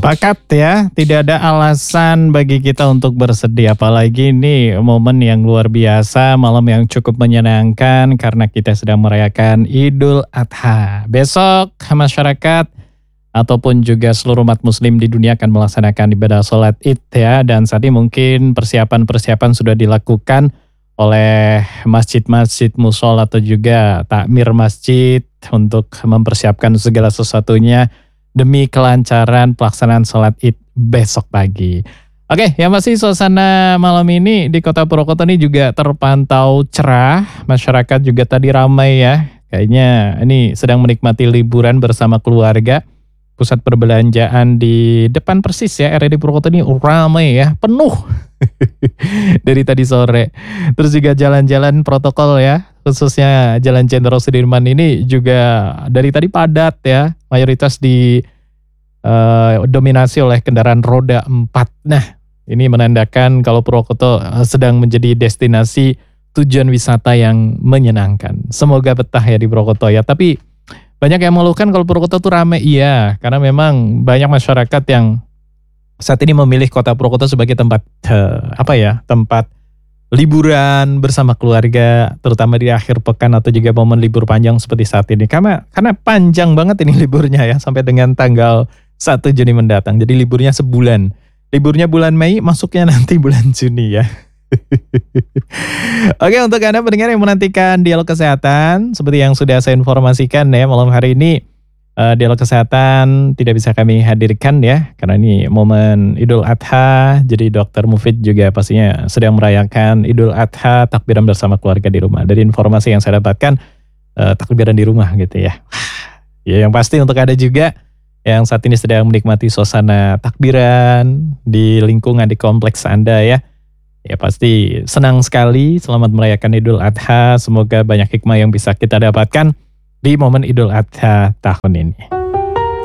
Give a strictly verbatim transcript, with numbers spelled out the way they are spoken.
Sepakat ya, tidak ada alasan bagi kita untuk bersedih. Apalagi ini momen yang luar biasa, malam yang cukup menyenangkan karena kita sedang merayakan Idul Adha. Besok masyarakat ataupun juga seluruh umat muslim di dunia akan melaksanakan ibadah sholat id ya. Dan saat ini mungkin persiapan-persiapan sudah dilakukan oleh masjid-masjid mushol atau juga takmir masjid untuk mempersiapkan segala sesuatunya demi kelancaran pelaksanaan sholat id besok pagi. Oke, yang pasti suasana malam ini di kota Purwokerto ini juga terpantau cerah. Masyarakat juga tadi ramai ya. Kayaknya ini sedang menikmati liburan bersama keluarga. Pusat perbelanjaan di depan persis ya, R R I Purwokerto ini ramai ya, penuh. Dari tadi sore. Terus juga jalan-jalan protokol ya, khususnya Jalan Jenderal Sudirman ini juga dari tadi padat ya, mayoritas di uh, dominasi oleh kendaraan roda empat. Nah, ini menandakan kalau Purwokerto uh, sedang menjadi destinasi tujuan wisata yang menyenangkan. Semoga betah ya di Purwokerto ya. Tapi banyak yang mengeluhkan kalau Purwokerto tuh rame, iya, karena memang banyak masyarakat yang saat ini memilih kota Purwokerto sebagai tempat uh, apa ya, tempat liburan bersama keluarga, terutama di akhir pekan atau juga momen libur panjang seperti saat ini. Karena karena panjang banget ini liburnya ya, sampai dengan tanggal satu Juni mendatang. Jadi liburnya sebulan. Liburnya bulan Mei, masuknya nanti bulan Juni ya. Oke, untuk Anda pendengar yang menantikan dialog kesehatan, seperti yang sudah saya informasikan ya, malam hari ini Uh, dialog kesehatan tidak bisa kami hadirkan ya, karena ini momen Idul Adha. Jadi Dokter Mufid juga pastinya sedang merayakan Idul Adha takbiran bersama keluarga di rumah. Dari informasi yang saya dapatkan, uh, takbiran di rumah gitu ya. Ya, yang pasti untuk Anda juga yang saat ini sedang menikmati suasana takbiran di lingkungan di kompleks Anda ya. Ya pasti senang sekali, selamat merayakan Idul Adha. Semoga banyak hikmah yang bisa kita dapatkan di momen Idul Adha tahun ini.